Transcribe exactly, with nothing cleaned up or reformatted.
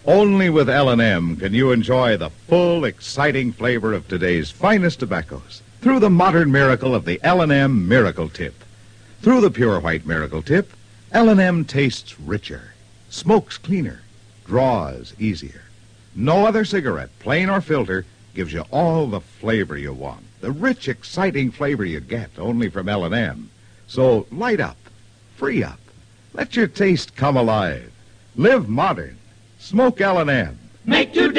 Only with L and M can you enjoy the full, exciting flavor of today's finest tobaccos through the modern miracle of the L and M Miracle Tip. Through the pure white Miracle Tip, L and M tastes richer, smokes cleaner, draws easier. No other cigarette, plain or filter, gives you all the flavor you want. The rich, exciting flavor you get only from L and M. So light up, free up, let your taste come alive. Live modern. Smoke L and M. Make today